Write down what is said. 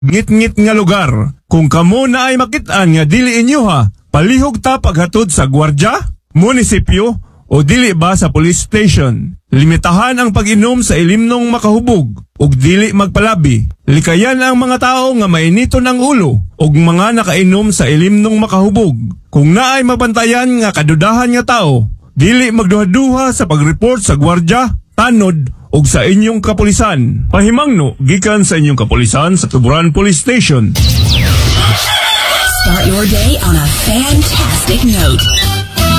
ngit-ngit nga lugar. Kung kamo na ay makitaan nga dili inyo ha, palihog ta paghatod sa gwardya, munisipyo, o dili ba sa police station. Limitahan ang pag-inom sa ilimnong makahubog, ug dili magpalabi. Likayan ang mga tao nga mainito ng ulo, ug mga nakainom sa ilimnong makahubog. Kung naay mabantayan nga kadudahan nga tao, dili magduha-duha sa pag-report sa gwardya, tanod, ug sa inyong kapulisan. Pahimangno, gikan sa inyong kapulisan sa Tuburan Police Station. Start your day on a fantastic note.